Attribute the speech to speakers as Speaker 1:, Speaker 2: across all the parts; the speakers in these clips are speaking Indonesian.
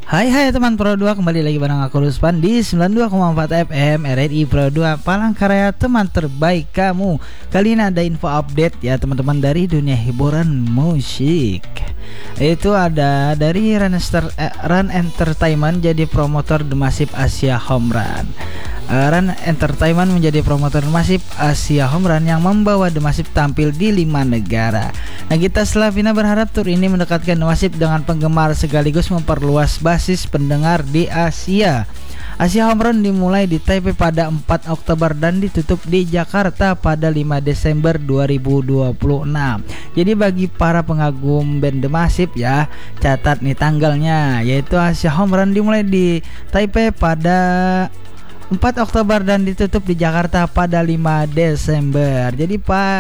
Speaker 1: Hai teman Pro 2, kembali lagi bareng aku Ruspan di 92,4 FM RRI Pro 2 Palangkaraya, teman terbaik kamu. Kali ini ada info update ya teman-teman dari dunia hiburan musik. Itu ada dari Run Entertainment jadi promotor The Massive Asia Home Run. Run Entertainment menjadi promotor Massive Asia Home Run yang membawa The Massive tampil di 5 negara. Nagita Slavina berharap tur ini mendekatkan The Massive dengan penggemar sekaligus memperluas basis pendengar di Asia. Asia Home Run dimulai di Taipei pada 4 Oktober dan ditutup di Jakarta pada 5 Desember 2026. Jadi bagi para pengagum band The Massive ya, catat nih tanggalnya, yaitu Asia Home Run dimulai di Taipei pada 4 Oktober dan ditutup di Jakarta pada 5 Desember. Jadi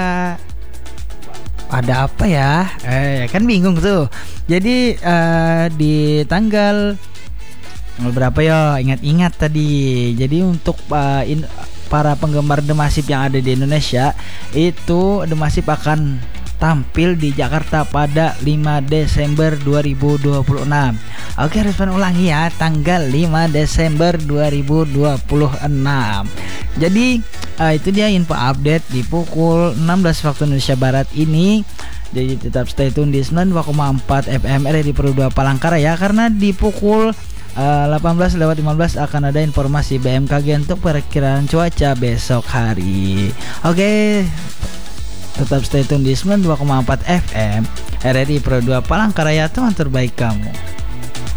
Speaker 1: ada apa ya? Kan bingung tuh. Jadi di tanggal berapa ya? Ingat-ingat tadi. Jadi untuk para penggemar The Massive yang ada di Indonesia, itu The Massive akan tampil di Jakarta pada 5 Desember 2026. Oke, Ruspan ulangi ya, tanggal 5 Desember 2026. Jadi itu dia info update di pukul 16 waktu Indonesia Barat ini. Jadi tetap stay tune di 92,4 FM RRI Pro 2 Palangkaraya, karena di pukul 18:15 akan ada informasi BMKG untuk perkiraan cuaca besok hari. Oke, tetap stay tune di 92,4 FM RRI Pro 2 Palangkaraya, teman terbaik kamu.